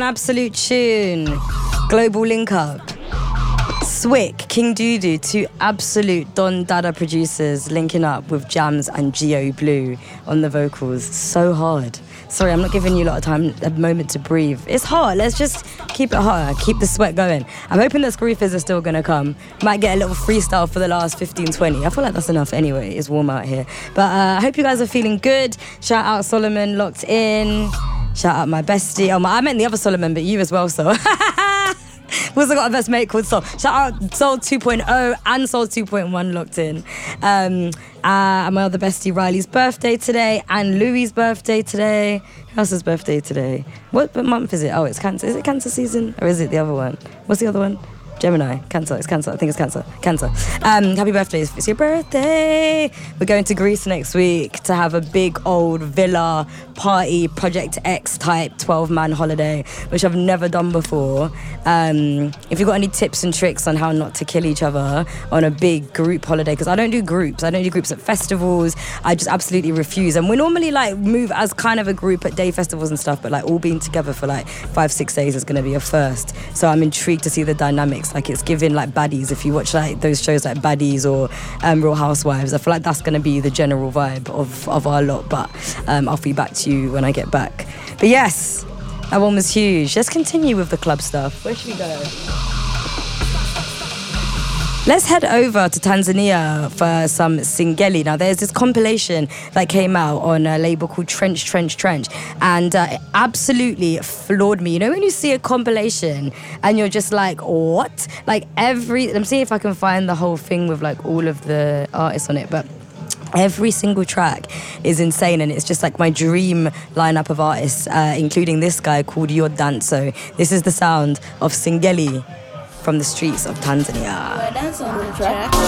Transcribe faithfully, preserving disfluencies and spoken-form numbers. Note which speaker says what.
Speaker 1: absolute tune. Global Link Up. Swick, King Doodoo, two absolute Don Dada producers linking up with Jams and Geo Blue on the vocals. So hard. Sorry, I'm not giving you a lot of time, a moment to breathe. It's hot. Let's just keep it hot. Keep the sweat going. I'm hoping that Screefers are still going to come. Might get a little freestyle for the last fifteen, twenty. I feel like that's enough anyway. It's warm out here. But uh, I hope you guys are feeling good. Shout out Solomon, locked in. Shout out my bestie. Oh, my, I meant the other Solomon, but you as well, so. We've also got a best mate called Soul. Shout out Soul two point oh and Soul two point one locked in. Um, uh, and my other bestie Riley's birthday today and Louie's birthday today. Who else's birthday today? What, what month is it? Oh, it's Cancer. Is it Cancer season? Or is it the other one? What's the other one? Gemini. Cancer. It's Cancer. I think it's Cancer. Cancer. Um, happy birthday. It's your birthday. We're going to Greece next week to have a big old villa party, Project X type twelve-man holiday, which I've never done before. Um, if you've got any tips and tricks on how not to kill each other on a big group holiday, because I don't do groups. I don't do groups at festivals. I just absolutely refuse. And we normally like move as kind of a group at day festivals and stuff, but like all being together for like five, six days is going to be a first. So I'm intrigued to see the dynamics. Like it's giving like Baddies. If you watch like those shows like Baddies or um, Real Housewives, I feel like that's going to be the general vibe of, of our lot. But um, I'll feed back to you when I get back. But yes, that one was huge. Let's continue with the club stuff. Where should we go? Let's head over to Tanzania for some Singeli. Now, there's this compilation that came out on a label called Trench, Trench, Trench, and uh, it absolutely floored me. You know when you see a compilation and you're just like, what? Like every... I'm seeing if I can find the whole thing with like all of the artists on it, but every single track is insane, and it's just like my dream lineup of artists, uh, including this guy called Yo Danso. This is the sound of Singeli from the streets of Tanzania.
Speaker 2: That's on the track.